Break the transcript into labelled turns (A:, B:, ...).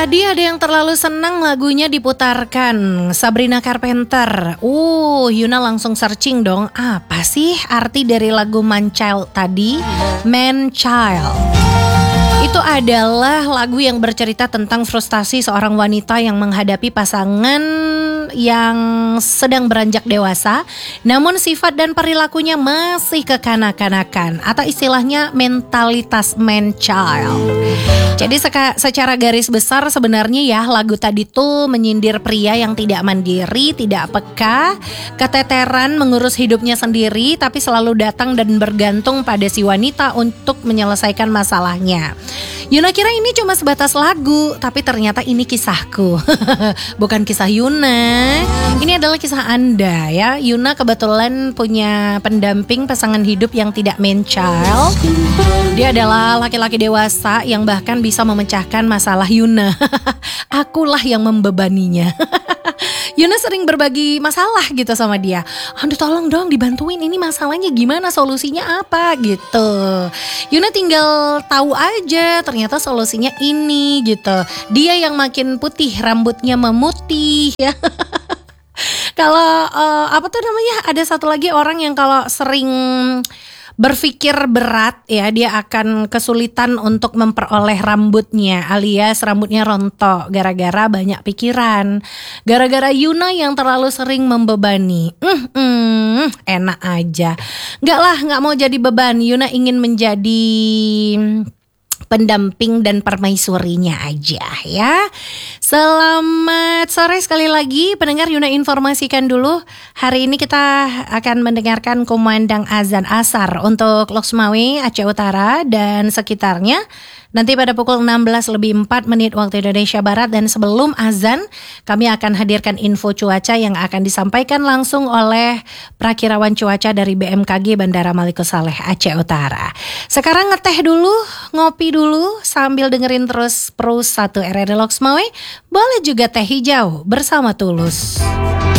A: Tadi ada yang terlalu senang lagunya diputarkan, Sabrina Carpenter. Yuna langsung searching dong, apa sih arti dari lagu Man Child tadi? Man Child. Itu adalah lagu yang bercerita tentang frustasi seorang wanita yang menghadapi pasangan yang sedang beranjak dewasa, namun sifat dan perilakunya masih kekanak-kanakan, atau istilahnya mentalitas man child. Jadi secara garis besar sebenarnya ya lagu tadi tuh menyindir pria yang tidak mandiri, tidak peka, keteteran mengurus hidupnya sendiri, tapi selalu datang dan bergantung pada si wanita untuk menyelesaikan masalahnya. Yuna kira ini cuma sebatas lagu, tapi ternyata ini kisahku. Bukan kisah Yuna. Ini adalah kisah Anda ya. Yuna kebetulan punya pendamping pasangan hidup yang tidak man child. Dia adalah laki-laki dewasa yang bahkan bisa memecahkan masalah Yuna. Akulah yang membebaninya. Yuna sering berbagi masalah gitu sama dia. Aduh tolong dong dibantuin, ini masalahnya gimana, solusinya apa gitu. Yuna tinggal tahu aja ternyata solusinya ini gitu. Dia yang makin putih, rambutnya memutih ya. Kalau ada satu lagi orang yang kalau sering berpikir berat ya, dia akan kesulitan untuk memperoleh rambutnya, alias rambutnya rontok gara-gara banyak pikiran. Gara-gara Yuna yang terlalu sering membebani. Enak aja. Nggak mau jadi beban. Yuna ingin menjadi pendamping dan permaisurinya aja ya. Selamat sore sekali lagi pendengar. Yuna informasikan dulu, hari ini kita akan mendengarkan kumandang azan asar untuk Loksmawe, Aceh Utara dan sekitarnya. Nanti pada pukul 16:04 waktu Indonesia Barat, dan sebelum azan kami akan hadirkan info cuaca yang akan disampaikan langsung oleh prakirawan cuaca dari BMKG Bandara Maliko Saleh Aceh Utara. Sekarang ngeteh dulu, ngopi dulu sambil dengerin terus Pro 1 RRI Loksmawe. Boleh juga teh hijau bersama Tulus.